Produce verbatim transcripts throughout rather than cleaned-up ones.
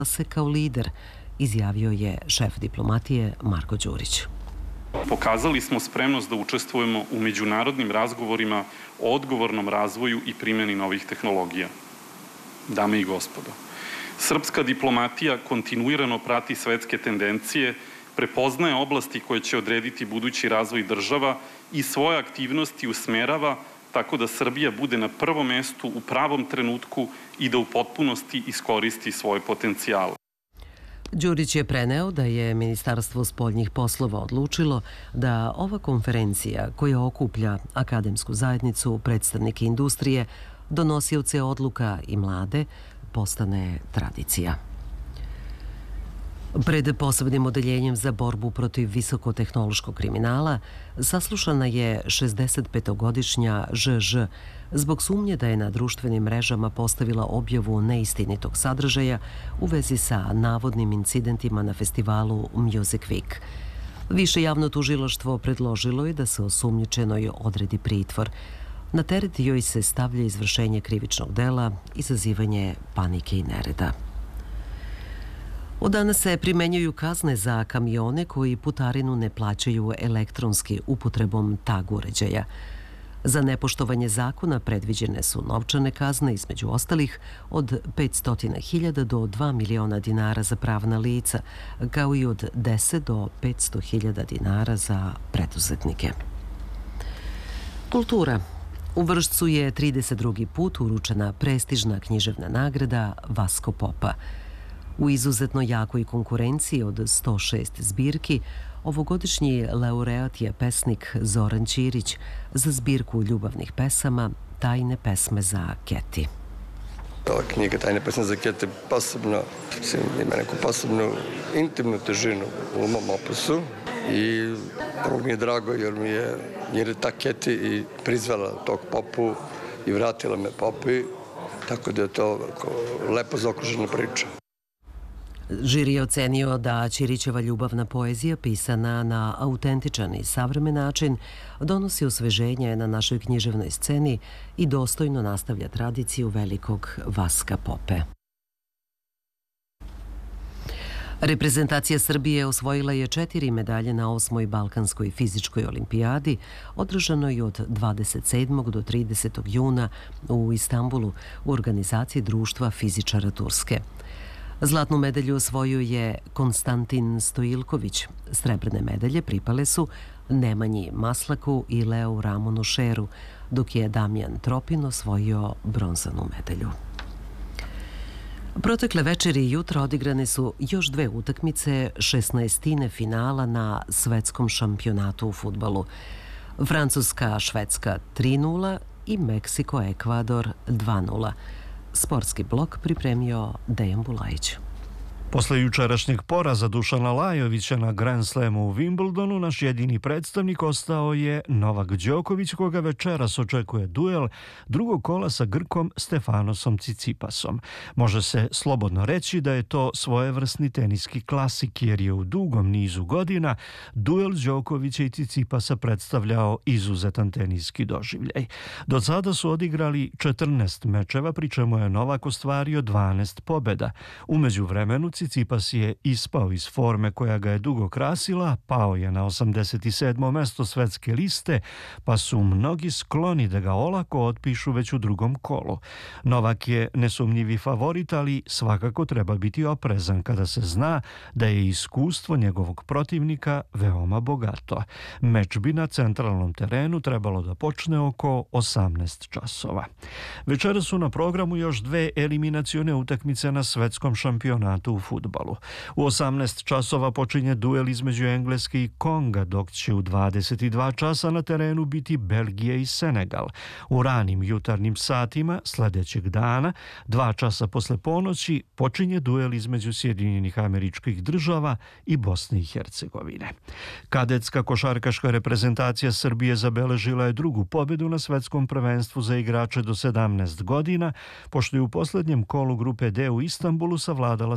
se kao lider, izjavio je šef diplomatije Marko Đurić. Pokazali smo spremnost da učestvujemo u međunarodnim razgovorima o odgovornom razvoju i primjeni novih tehnologija. Dame i gospodo, srpska diplomatija kontinuirano prati svetske tendencije, prepoznaje oblasti koje će odrediti budući razvoj država i svoje aktivnosti usmerava tako da Srbija bude na prvom mestu u pravom trenutku i da u potpunosti iskoristi svoje potencijale. Đurić je preneo da je Ministarstvo spoljnih poslova odlučilo da ova konferencija, koja okuplja akademsku zajednicu, predstavnike industrije, donosioce odluka i mlade, postane tradicija. Pred posebnim odeljenjem za borbu protiv visokotehnološkog kriminala saslušana je šezdesetpetogodišnja Ž Ž zbog sumnje da je na društvenim mrežama postavila objavu neistinitog sadržaja u vezi sa navodnim incidentima na festivalu Music Week. Više javno tužilaštvo predložilo je da se osumnjičenoj odredi pritvor. Na teret joj se stavlja izvršenje krivičnog dela, izazivanje panike i nereda. Od danas se primenjuju kazne za kamione koji putarinu ne plaćaju elektronski upotrebom tag uređaja. Za nepoštovanje zakona predviđene su novčane kazne, između ostalih, od petsto hiljada do dva miliona dinara za pravna lica, kao i od deset do petsto hiljada dinara za preduzetnike. Kultura. U Vršcu je trideset drugi put uručena prestižna književna nagrada Vasko Popa. U izuzetno jakoj konkurenciji od sto šest zbirki, ovogodišnji laureat je pesnik Zoran Ćirić za zbirku ljubavnih pesama Tajne pesme za Keti. Ova knjiga Tajne pesme za Keti posebno, ima neku posebnu intimnu težinu u mom opusu i prvo mi je drago jer mi je, jer je ta Keti i prizvala tog Popu i vratila me Popi, tako da je to lepo zaokružena priča. Žiri je ocenio da Ćirićeva ljubavna poezija, pisana na autentičan i savremen način, donosi osveženje na našoj književnoj sceni i dostojno nastavlja tradiciju velikog Vaska Pope. Reprezentacija Srbije osvojila je četiri medalje na osmoj Balkanskoj fizičkoj olimpijadi, održanoj od dvadeset sedmog do tridesetog juna u Istanbulu u organizaciji Društva fizičara Turske. Zlatnu medalju osvojio je Konstantin Stojilković. Srebrne medalje pripale su Nemanji Maslaku i Leu Ramonu Šeru, dok je Damjan Tropin osvojio bronzanu medalju. Protekle večeri i jutra odigrane su još dve utakmice šesnaestine finala na svetskom šampionatu u fudbalu. Francuska-Švedska tri nula i Meksiko-Ekvador dva nula. Sportski blok pripremio Dejan Bulajić. Posle jučerašnjeg poraza Dušana Lajovića na Grand Slamu u Wimbledonu, naš jedini predstavnik ostao je Novak Đoković, koga večeras očekuje duel drugog kola sa Grkom Stefanosom Cicipasom. Može se slobodno reći da je to svojevrsni teniski klasik, jer je u dugom nizu godina duel Đokovića i Cicipasa predstavljao izuzetan teniski doživljaj. Do sada su odigrali četrnaest mečeva, pri čemu je Novak ostvario dvanaest pobjeda. U međuvremenu Cicipas je ispao iz forme koja ga je dugo krasila, pao je na osamdeset sedmo mesto svetske liste, pa su mnogi skloni da ga olako otpišu već u drugom kolu. Novak je nesumnjivi favorit, ali svakako treba biti oprezan kada se zna da je iskustvo njegovog protivnika veoma bogato. Meč bi na centralnom terenu trebalo da počne oko osamnaest časova. Večera su na programu još dve eliminacione utakmice na svetskom šampionatu u fudbalu. U osamnaest časova počinje duel između Engleske i Konga, dok će u dvadeset dva časa na terenu biti Belgija i Senegal. U ranim jutarnjim satima sljedećeg dana, dva časa posle ponoći, počinje duel između Sjedinjenih Američkih Država i Bosne i Hercegovine. Kadetska košarkaška reprezentacija Srbije zabeležila je drugu pobjedu na svetskom prvenstvu za igrače do sedamnaest godina, pošto je u posljednjem kolu grupe D u Istanbulu savladala selekciju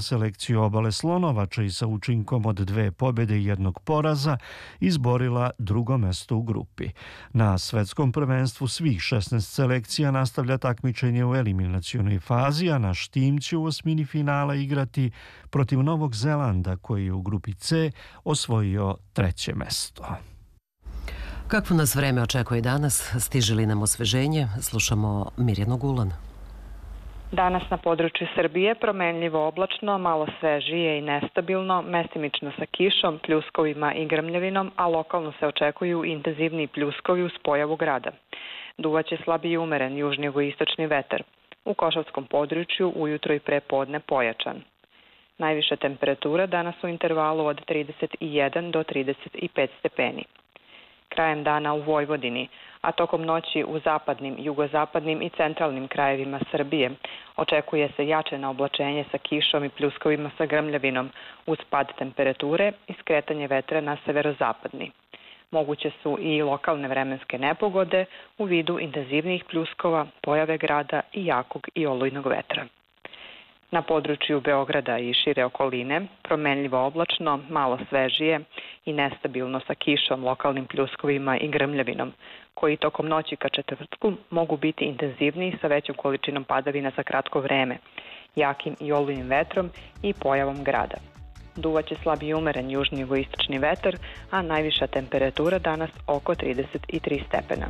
selekciju obale Slonovača i sa učinkom od dve pobjede i jednog poraza izborila drugo mesto u grupi. Na svetskom prvenstvu svih šesnaest selekcija nastavlja takmičenje u eliminacionoj fazi, a naš tim će u osmini finala igrati protiv Novog Zelanda, koji je u grupi C osvojio treće mesto. Kakvo nas vreme očekuje danas? Stiže li nam osveženje? Slušamo Mirjanu Gulan. Danas na području Srbije promenljivo oblačno, malo svežije i nestabilno, mestimično sa kišom, pljuskovima i grmljavinom, a lokalno se očekuju intenzivniji pljuskovi uz pojavu grada. Duvaće slab i umeren južni jugoistočni vetar. U Košavskom području ujutro i pre podne pojačan. Najviša temperatura danas u intervalu od trideset jedan do trideset pet stepeni. Krajem dana u Vojvodini, a tokom noći u zapadnim, jugozapadnim i centralnim krajevima Srbije očekuje se jačeno oblačenje sa kišom i pljuskovima sa grmljavinom uz pad temperature i skretanje vetra na severozapadni. Moguće su i lokalne vremenske nepogode u vidu intenzivnijih pljuskova, pojave grada i jakog i olujnog vetra. Na području Beograda i šire okoline promenljivo oblačno, malo svežije i nestabilno sa kišom, lokalnim pljuskovima i grmljavinom, koji tokom noći ka četvrtku mogu biti intenzivniji sa većom količinom padavina za kratko vreme, jakim i olujnim vetrom i pojavom grada. Duvaće slab i umeren južni jugoistočni vetar, a najviša temperatura danas oko trideset tri stepena.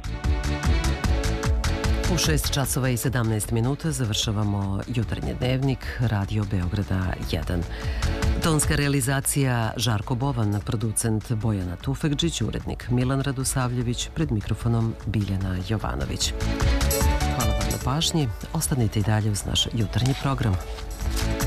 U šest časova i sedamnaest minuta završavamo jutarnji dnevnik Radio Beograda jedan. Tonska realizacija Žarko Bovan, producent Bojana Tufekđić, urednik Milan Radosavljević, pred mikrofonom Biljana Jovanović. Hvala vam na pažnji, ostanite i dalje uz naš jutarnji program.